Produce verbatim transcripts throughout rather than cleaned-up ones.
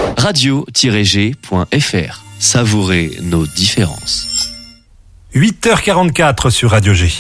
radio tiret g point f r. Savourez nos différences. huit heures quarante-quatre sur Radio G.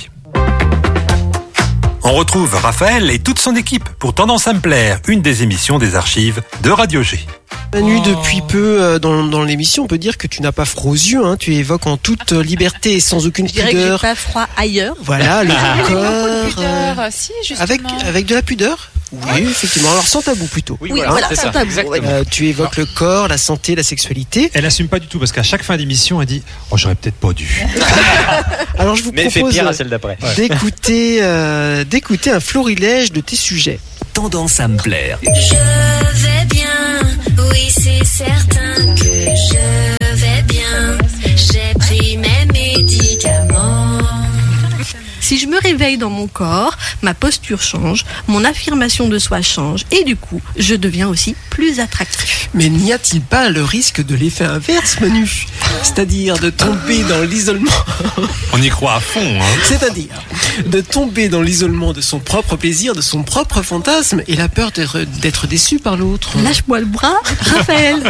On retrouve Raphaël et toute son équipe pour Tendance à me plaire, une des émissions des archives de Radio G. Manu, depuis peu euh, dans, dans l'émission, on peut dire que tu n'as pas froid aux yeux, hein. Tu évoques en toute liberté et sans aucune Je dirais pudeur. que j'ai pas froid ailleurs. Voilà, le corps. Pudeur, euh, si, justement. avec, avec de la pudeur. Oui, effectivement. Alors sans tabou plutôt. Oui, voilà, c'est sans ça, tabou. exactement. Euh, tu évoques le corps, la santé, la sexualité. Elle assume pas du tout parce qu'à chaque fin d'émission, elle dit « Oh, j'aurais peut-être pas dû. Alors je vous Mais fait propose pire à celle d'après. d'écouter, euh, d'écouter un florilège de tes sujets. Tendance à me plaire. Je vais bien, oui c'est certain que je vais bien. J'ai pris mes médicaments. Si je me réveille dans mon corps, ma posture change, mon affirmation de soi change et du coup, je deviens aussi plus attractif. Mais n'y a-t-il pas le risque de l'effet inverse, Manu ? C'est-à-dire de tomber dans l'isolement. On y croit à fond, hein. C'est-à-dire de tomber dans l'isolement de son propre plaisir, de son propre fantasme et la peur d'être, d'être déçu par l'autre. Lâche-moi le bras, Raphaël.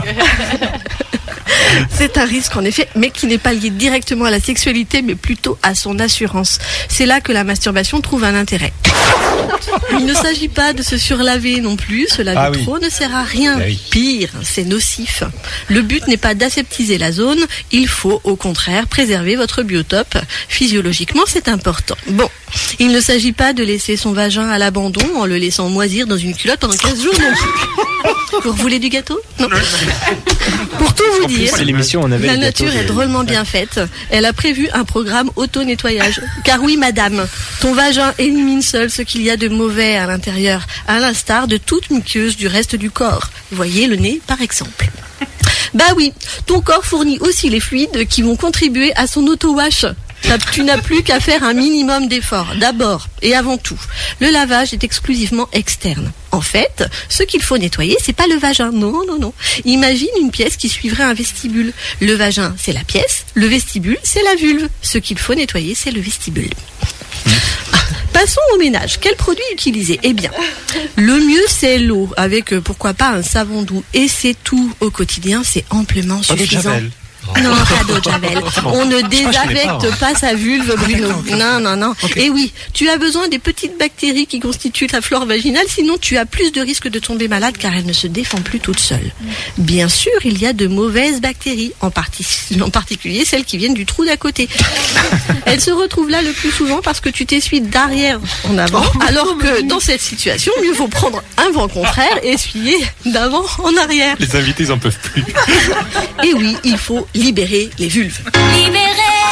C'est un risque en effet, mais qui n'est pas lié directement à la sexualité, mais plutôt à son assurance. C'est là que la masturbation trouve un intérêt. Il ne s'agit pas de se surlaver non plus, se laver Ah oui. trop ne sert à rien. Ah oui. Pire, c'est nocif. Le but n'est pas d'aseptiser la zone, il faut au contraire préserver votre biotope. Physiologiquement, c'est important. Bon, il ne s'agit pas de laisser son vagin à l'abandon en le laissant moisir dans une culotte pendant quinze jours non plus. Vous voulez du gâteau ? Non. Pour tout vous dire, C'est l'émission, on avait la le gâteau nature de- est drôlement bien faite. Elle a prévu un programme auto-nettoyage. Car oui, madame, ton vagin élimine seul ce qu'il y a de mauvais à l'intérieur, à l'instar de toute muqueuse du reste du corps. Voyez le nez, par exemple. Bah oui, ton corps fournit aussi les fluides qui vont contribuer à son auto-wash. T'as- Tu n'as plus qu'à faire un minimum d'efforts. D'abord et avant tout, le lavage est exclusivement externe. En fait, ce qu'il faut nettoyer, c'est pas le vagin. Non, non, non. Imagine une pièce qui suivrait un vestibule. Le vagin, c'est la pièce. Le vestibule, c'est la vulve. Ce qu'il faut nettoyer, c'est le vestibule. Passons au ménage. Quel produit utiliser ? Eh bien, le mieux c'est l'eau, avec euh, pourquoi pas un savon doux. Et c'est tout au quotidien, c'est amplement Pas de suffisant. Javel. Non, pas d'eau de Javel. On ne désaffecte pas sa vulve, Bruno. Non, non, non. Et oui, tu as besoin des petites bactéries qui constituent ta flore vaginale, sinon tu as plus de risques de tomber malade car elle ne se défend plus toute seule. Bien sûr, il y a de mauvaises bactéries, en, parti- en particulier celles qui viennent du trou d'à côté. Elles se retrouvent là le plus souvent parce que tu t'essuies d'arrière en avant, alors que dans cette situation, mieux vaut prendre un vent contraire et essuyer d'avant en arrière. Les invités, ils en peuvent plus. Et oui, il faut libérer les vulves. Libéré,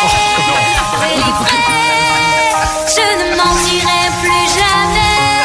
délivré, je ne mentirai plus jamais.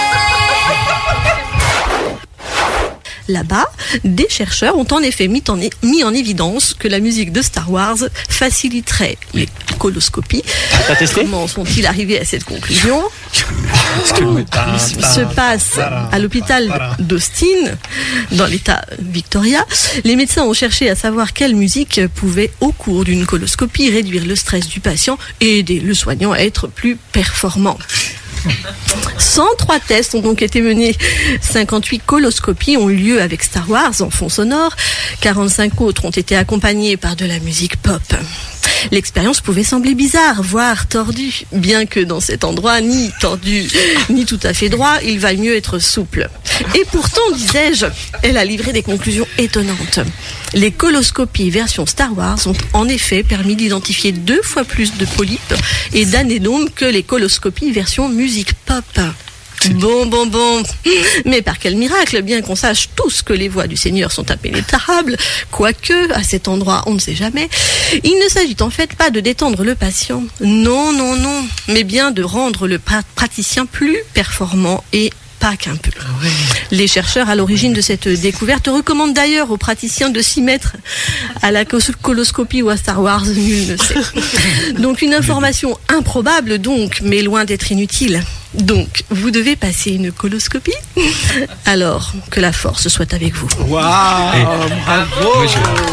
Là-bas, des chercheurs ont en effet mis en, é- mis en évidence que la musique de Star Wars faciliterait les coloscopies. T'as testé ? Comment sont-ils arrivés à cette conclusion ? Tout se passe à l'hôpital d'Austin, dans l'état Victoria. Les médecins ont cherché à savoir quelle musique pouvait, au cours d'une coloscopie, réduire le stress du patient et aider le soignant à être plus performant. cent trois tests ont donc été menés. cinquante-huit coloscopies ont eu lieu avec Star Wars en fond sonore. quarante-cinq autres ont été accompagnées par de la musique pop. L'expérience pouvait sembler bizarre, voire tordue, bien que dans cet endroit, ni tordu, ni tout à fait droit, il va mieux être souple. Et pourtant, disais-je, elle a livré des conclusions étonnantes. Les coloscopies version Star Wars ont en effet permis d'identifier deux fois plus de polypes et d'adénomes que les coloscopies version musique pop. Bon, bon, bon. Mais par quel miracle, bien qu'on sache tous que les voies du Seigneur sont impénétrables, quoique, à cet endroit, on ne sait jamais, il ne s'agit en fait pas de détendre le patient. Non, non, non. Mais bien de rendre le pra- praticien plus performant et pas qu'un peu. Les chercheurs à l'origine de cette découverte recommandent d'ailleurs aux praticiens de s'y mettre à la cos- coloscopie ou à Star Wars, nul ne sait. Donc une information improbable donc, mais loin d'être inutile. Donc, vous devez passer une coloscopie. Alors, que la force soit avec vous. Waouh, bravo.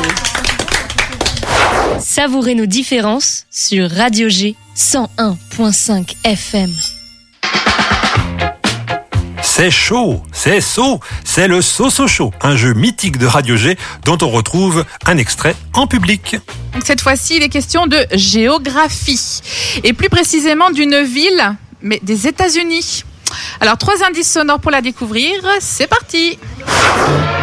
Savourez nos différences sur Radio G cent un virgule cinq F M. C'est chaud, c'est saut, c'est le So-So Show, un jeu mythique de Radio G dont on retrouve un extrait en public. Donc cette fois-ci, il est question de géographie, et plus précisément d'une ville, mais des États-Unis. Alors, trois indices sonores pour la découvrir, c'est parti.